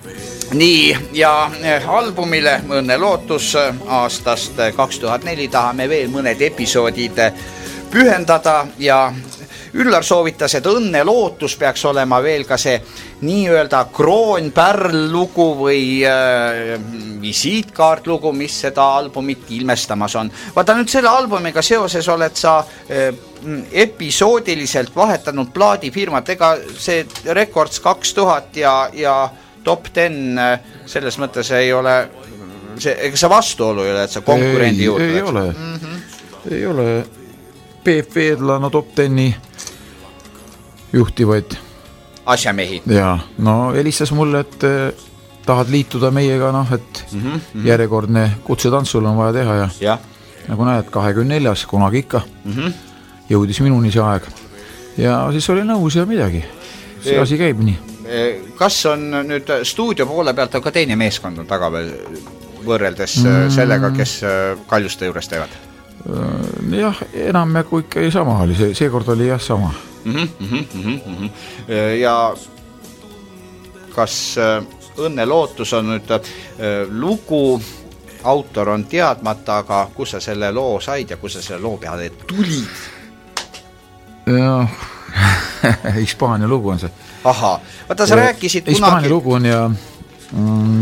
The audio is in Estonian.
Nii, ja albumile Õnne lootus aastast 2004 tahame veel mõned episoodid pühendada ja Üllar soovitas, et Õnne lootus peaks olema veel ka see nii-öelda kroonpärl lugu või visiitkaart lugu, mis seda albumit ilmestamas on. Vaata nüüd selle albumiga seoses oled sa episoodiliselt vahetanud plaadifirmat, ega see Records 2000 ja Top 10 selles mõttes ei ole, ega see vastuolu ei ole, et sa konkurendi juurde. Ei ole. Peep Veedlano Top 10 juhtivaid asjamehi. Ja, no helistas mulle, et tahad liituda meiega, et järjekordne kutsetantsul on vaja teha ja nagu näed, 24. kunagi ikka jõudis minuni see aeg. Ja siis oli nõus ja midagi. See asi käib nii. Kas on nüüd stuudio poole pealt ka teine meeskond on taga veel võrreldes sellega, kes Kaljuste juures teevad? Jah, enam kui ikka ei sama oli. Seekord oli jah sama. Ja kas Õnne lootus on nüüd lugu, autor on teadmata, aga kus sa selle loo said ja kus sa selle loo peale tulid? Jah, Hispaania lugu on see. Aha, vaata sa rääkisid Hispaania lugu on ja